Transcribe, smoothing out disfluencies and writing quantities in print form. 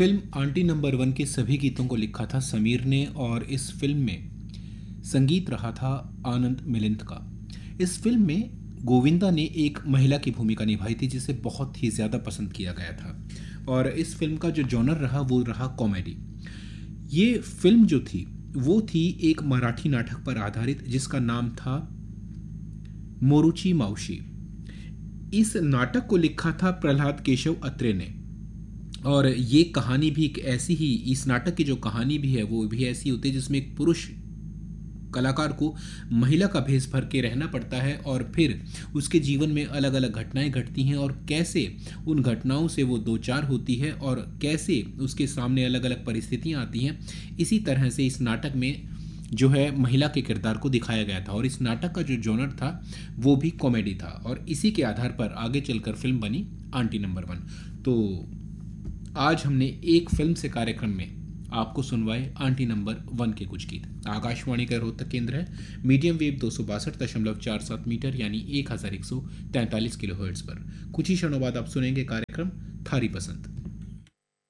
Film aunty number one के सभी गीतों को लिखा था समीर ने और इस फिल्म में संगीत रहा था आनंद मिलिंद का। इस फिल्म में गोविंदा ने एक महिला की भूमिका निभाई थी जिसे बहुत ही ज़्यादा पसंद किया गया था और इस फिल्म का जो जॉनर रहा वो रहा कॉमेडी। ये फिल्म जो थी वो थी एक मराठी नाटक पर आधारित जिसका नाम था मोरूची मावशी। इस नाटक को लिखा था प्रहलाद केशव अत्रे ने और ये कहानी भी एक ऐसी ही, इस नाटक की जो कहानी भी है वो भी ऐसी होती है जिसमें एक पुरुष कलाकार को महिला का भेष भर के रहना पड़ता है और फिर उसके जीवन में अलग अलग घटनाएं घटती हैं और कैसे उन घटनाओं से वो दो चार होती है और कैसे उसके सामने अलग अलग परिस्थितियां आती हैं। इसी तरह से इस नाटक में जो है महिला के किरदार को दिखाया गया था और इस नाटक का जो जॉनर था वो भी कॉमेडी था और इसी के आधार पर आगे चलकर फिल्म बनी आंटी नंबर वन। तो आज हमने एक फिल्म से कार्यक्रम में आपको सुनवाए आंटी नंबर वन के कुछ गीत। आकाशवाणी का रोहतक केंद्र है, मीडियम वेव 262.47 मीटर यानी 1143 किलोहर्ट्ज़ पर। कुछ ही क्षणों बाद आप सुनेंगे कार्यक्रम थारी पसंद।